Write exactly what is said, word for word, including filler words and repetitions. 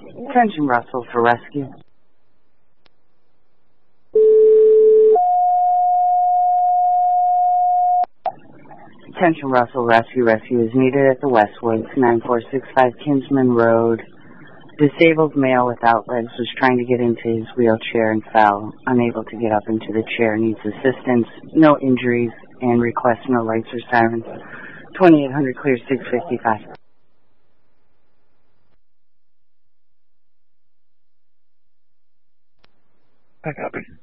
Attention Russell for rescue. Attention Russell, rescue. Rescue is needed at the Westwoods, nine four six five Kinsman Road. Disabled male without legs was trying to get into his wheelchair and fell. Unable to get up into the chair, needs assistance. No injuries and requests no lights or sirens. twenty-eight hundred clear, six fifty-five. I copy.